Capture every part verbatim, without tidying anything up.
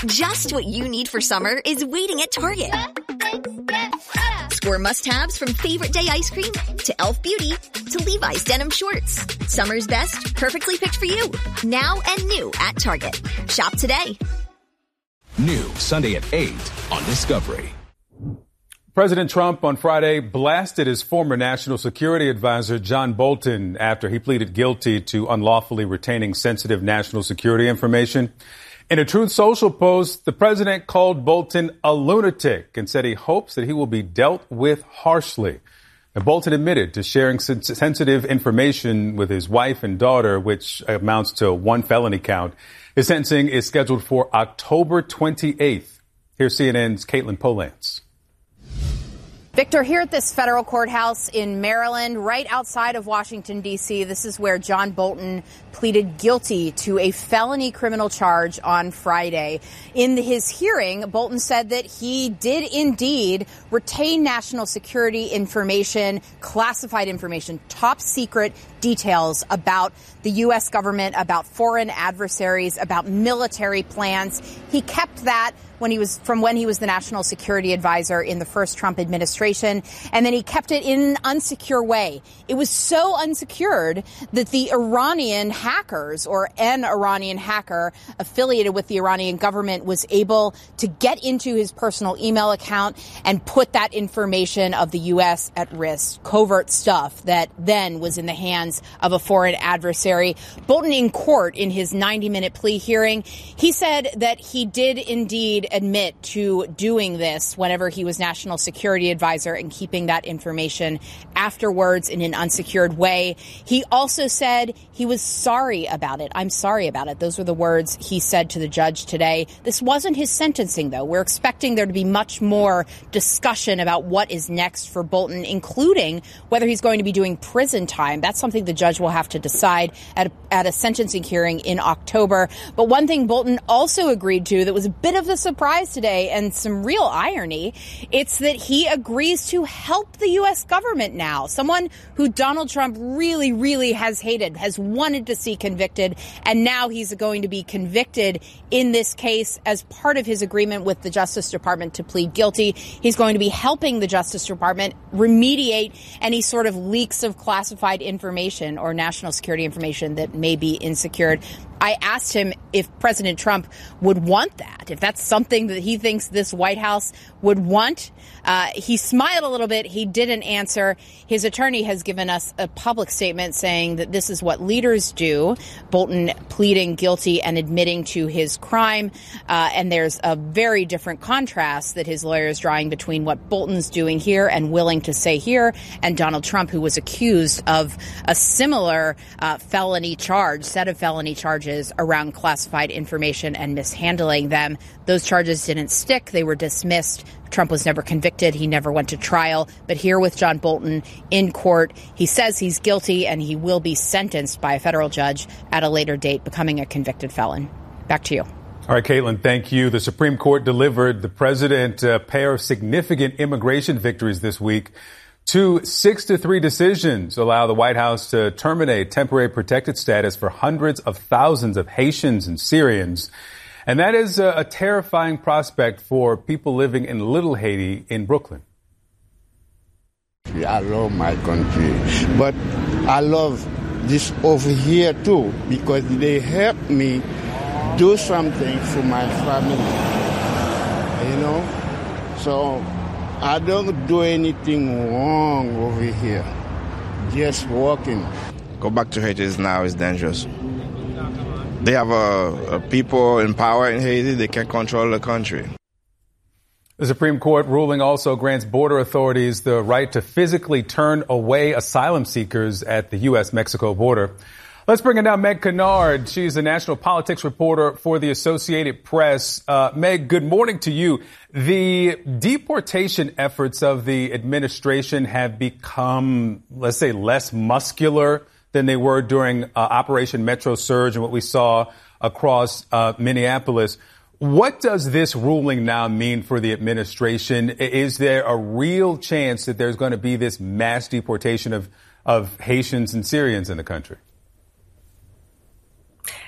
Just what you need for summer is waiting at Target. Score must-haves from favorite day ice cream to e l f Beauty to Levi's denim shorts. Summer's best, perfectly picked for you. Now and new at Target. Shop today. New Sunday at eight on Discovery. President Trump on Friday blasted his former national security advisor, John Bolton, after he pleaded guilty to unlawfully retaining sensitive national security information. In a Truth Social post, the president called Bolton a lunatic and said he hopes that he will be dealt with harshly. Now, Bolton admitted to sharing sens- sensitive information with his wife and daughter, which amounts to one felony count. His sentencing is scheduled for October twenty-eighth. Here's C N N's Caitlin Polantz. Victor, here at this federal courthouse in Maryland, right outside of Washington, D C, this is where John Bolton pleaded guilty to a felony criminal charge on Friday. In his hearing, Bolton said that he did indeed retain national security information, classified information, top secret details about the U S government, about foreign adversaries, about military plans. He kept that when he was from when he was the national security advisor in the first Trump administration. And then he kept it in an unsecure way. It was so unsecured that the Iranian hackers or an Iranian hacker affiliated with the Iranian government was able to get into his personal email account and put that information of the U S at risk, covert stuff that then was in the hands of a foreign adversary. Bolton in court in his ninety minute plea hearing, he said that he did indeed admit to doing this whenever he was national security advisor and keeping that information afterwards in an unsecured way. He also said he was sorry about it. I'm sorry about it. Those were the words he said to the judge today. This wasn't his sentencing, though. We're expecting there to be much more discussion about what is next for Bolton, including whether he's going to be doing prison time. That's something the judge will have to decide at a, at a sentencing hearing in October. But one thing Bolton also agreed to that was a bit of a surprise today and some real irony, it's that he agrees to help the U S government now. Someone who Donald Trump really, really has hated, has wanted to see convicted, and now he's going to be convicted in this case as part of his agreement with the Justice Department to plead guilty. He's going to be helping the Justice Department remediate any sort of leaks of classified information or national security information that may be insecure. I asked him if President Trump would want that, if that's something that he thinks this White House would want. Uh, he smiled a little bit. He didn't answer. His attorney has given us a public statement saying that this is what leaders do. Bolton pleading guilty and admitting to his crime. Uh, and there's a very different contrast that his lawyer is drawing between what Bolton's doing here and willing to say here and Donald Trump, who was accused of a similar uh, felony charge, set of felony charges around classified information and mishandling them. Those charges didn't stick. They were dismissed. Trump was never convicted. He never went to trial. But here with John Bolton in court, he says he's guilty and he will be sentenced by a federal judge at a later date, becoming a convicted felon. Back to you. All right, Caitlin, thank you. The Supreme Court delivered the president a pair of significant immigration victories this week. Two six to three decisions allow the White House to terminate temporary protected status for hundreds of thousands of Haitians and Syrians. And that is a, a terrifying prospect for people living in Little Haiti in Brooklyn. I love my country, but I love this over here too, because they help me do something for my family, you know? So I don't do anything wrong over here, just walking. Go back to Haiti now is dangerous. They have a, a people in power in Haiti. They can control the country. The Supreme Court ruling also grants border authorities the right to physically turn away asylum seekers at the U S Mexico border. Let's bring in now Meg Kinnard. She's a national politics reporter for the Associated Press. Uh, Meg, good morning to you. The deportation efforts of the administration have become, let's say, less muscular than they were during uh, Operation Metro Surge and what we saw across uh, Minneapolis. What does this ruling now mean for the administration? Is there a real chance that there's going to be this mass deportation of, of Haitians and Syrians in the country?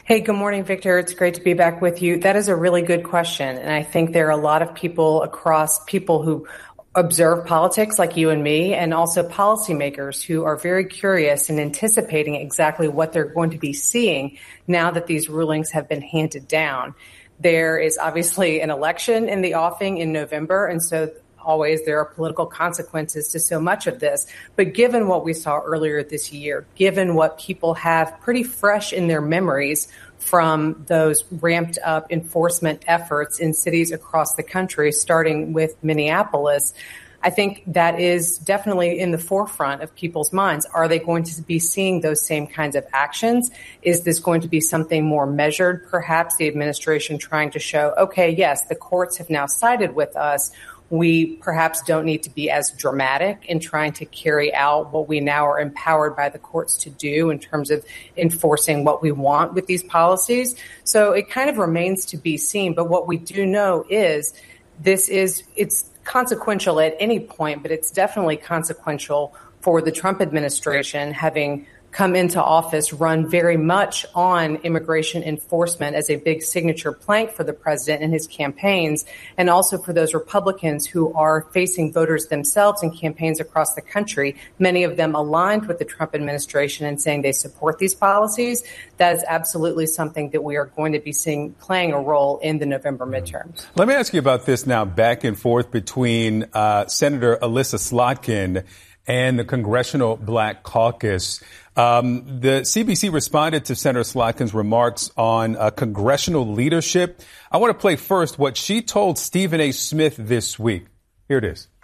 Hey, good morning, Victor. It's great to be back with you. That is a really good question. And I think there are a lot of people across people who observe politics like you and me, and also policymakers who are very curious and anticipating exactly what they're going to be seeing now that these rulings have been handed down. There is obviously an election in the offing in November, and so always there are political consequences to so much of this. But given what we saw earlier this year, given what people have pretty fresh in their memories from those ramped up enforcement efforts in cities across the country, starting with Minneapolis, I think that is definitely in the forefront of people's minds. Are they going to be seeing those same kinds of actions? Is this going to be something more measured? Perhaps the administration trying to show, okay, yes, the courts have now sided with us. We perhaps don't need to be as dramatic in trying to carry out what we now are empowered by the courts to do in terms of enforcing what we want with these policies. So it kind of remains to be seen. But what we do know is this is it's consequential at any point, but it's definitely consequential for the Trump administration having come into office, run very much on immigration enforcement as a big signature plank for the president and his campaigns, and also for those Republicans who are facing voters themselves in campaigns across the country, many of them aligned with the Trump administration and saying they support these policies. That is absolutely something that we are going to be seeing playing a role in the November midterms. Let me ask you about this now, back and forth between uh, Senator Elissa Slotkin and the Congressional Black Caucus. Um, the C B C responded to Senator Slotkin's remarks on uh, congressional leadership. I want to play first what she told Stephen A. Smith this week. Here it is.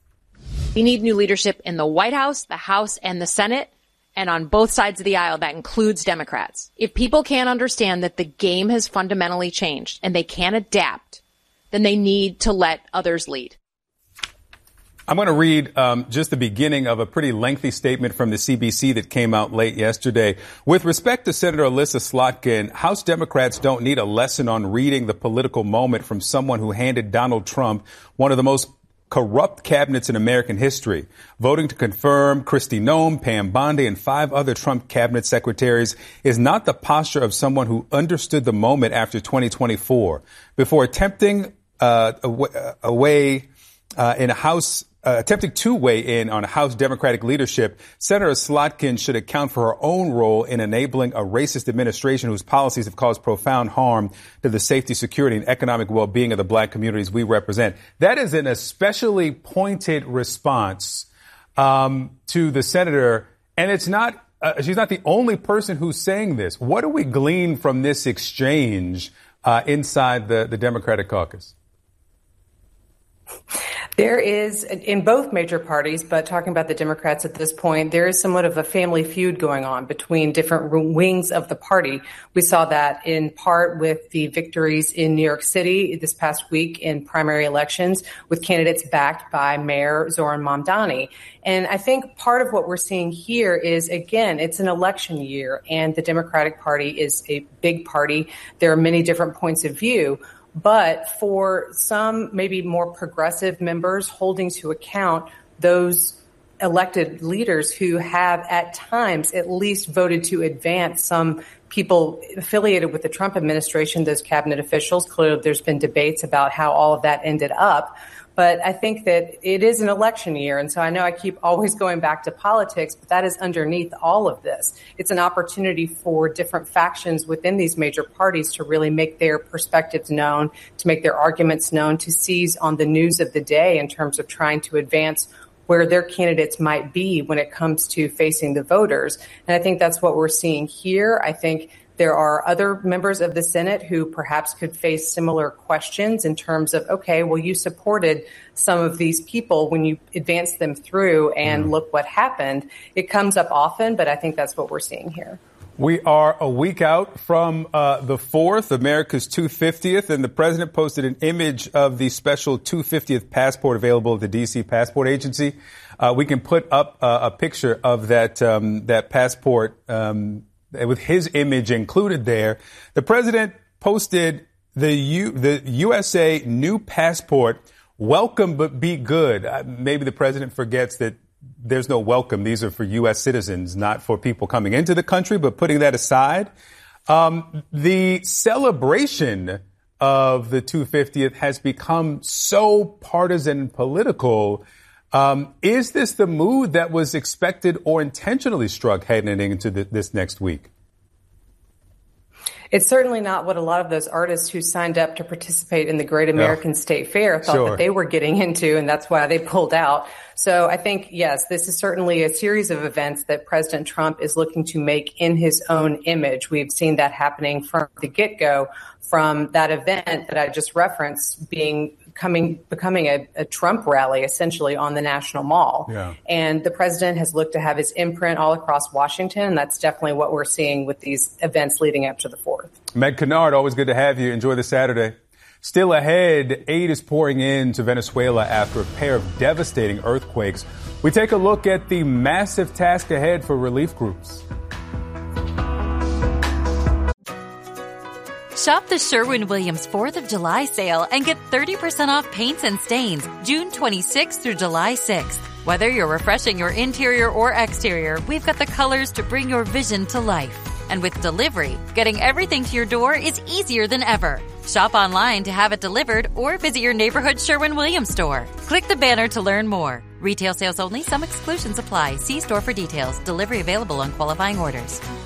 We need new leadership in the White House, the House, and the Senate, and on both sides of the aisle. That includes Democrats. If people can't understand that the game has fundamentally changed and they can't adapt, then they need to let others lead. I'm going to read um, just the beginning of a pretty lengthy statement from the C B C that came out late yesterday. With respect to Senator Elissa Slotkin, House Democrats don't need a lesson on reading the political moment from someone who handed Donald Trump one of the most corrupt cabinets in American history. Voting to confirm Kristi Noem, Pam Bondi, and five other Trump cabinet secretaries is not the posture of someone who understood the moment after twenty twenty-four. Before attempting uh, a, a way uh, in a House Uh, attempting to weigh in on House Democratic leadership, Senator Slotkin should account for her own role in enabling a racist administration whose policies have caused profound harm to the safety, security, and economic well-being of the black communities we represent. That is an especially pointed response um, to the senator, and it's not. Uh, she's not the only person who's saying this. What do we glean from this exchange uh, inside the, the Democratic caucus? There is, in both major parties, but talking about the Democrats at this point, there is somewhat of a family feud going on between different wings of the party. We saw that in part with the victories in New York City this past week in primary elections with candidates backed by Mayor Zohran Mamdani. And I think part of what we're seeing here is, again, it's an election year, and the Democratic Party is a big party. There are many different points of view. But for some maybe more progressive members holding to account those elected leaders who have at times at least voted to advance some people affiliated with the Trump administration, those cabinet officials, clearly there's been debates about how all of that ended up. But I think that it is an election year. And so I know I keep always going back to politics, but that is underneath all of this. It's an opportunity for different factions within these major parties to really make their perspectives known, to make their arguments known, to seize on the news of the day in terms of trying to advance where their candidates might be when it comes to facing the voters. And I think that's what we're seeing here. I think there are other members of the Senate who perhaps could face similar questions in terms of, okay, well, you supported some of these people when you advanced them through, and mm. look what happened. It comes up often, but I think that's what we're seeing here. We are a week out from uh, the fourth, America's two hundred fiftieth, and the president posted an image of the special two hundred fiftieth passport available at the D C Passport Agency. Uh, we can put up uh, a picture of that um, that passport um with his image included there. The president posted the U, the U S A new passport, welcome but be good. Uh, maybe the president forgets that there's no welcome. These are for U S citizens, not for people coming into the country. But putting that aside, Um, the celebration of the two hundred fiftieth has become so partisan and political. Um, is this the mood that was expected or intentionally struck heading into the, this next week? It's certainly not what a lot of those artists who signed up to participate in the Great American oh, State Fair thought sure. that they were getting into, and that's why they pulled out. So I think, yes, this is certainly a series of events that President Trump is looking to make in his own image. We've seen that happening from the get-go, from that event that I just referenced being coming becoming a, a Trump rally, essentially, on the National Mall. Yeah. And the president has looked to have his imprint all across Washington, and that's definitely what we're seeing with these events leading up to the fourth. Meg Kennard, always good to have you. Enjoy the Saturday. Still ahead, aid is pouring into Venezuela after a pair of devastating earthquakes. We take a look at the massive task ahead for relief groups. Shop the Sherwin-Williams fourth of July sale and get thirty percent off paints and stains June twenty-sixth through July sixth. Whether you're refreshing your interior or exterior, we've got the colors to bring your vision to life. And with delivery, getting everything to your door is easier than ever. Shop online to have it delivered or visit your neighborhood Sherwin-Williams store. Click the banner to learn more. Retail sales only. Some exclusions apply. See store for details. Delivery available on qualifying orders.